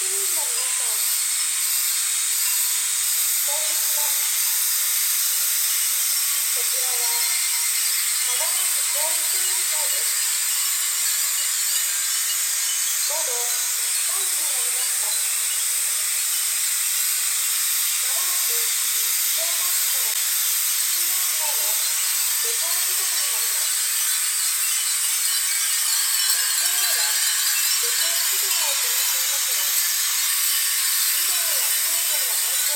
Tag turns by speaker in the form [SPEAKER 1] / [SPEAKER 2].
[SPEAKER 1] 市民の皆さん、こんにちは。こちらは香川市教育委員会です。午後3時になりました。まもなく小学校、中学校の下校時刻になります。学校では下校指導を行っていますが、児童や生徒の安全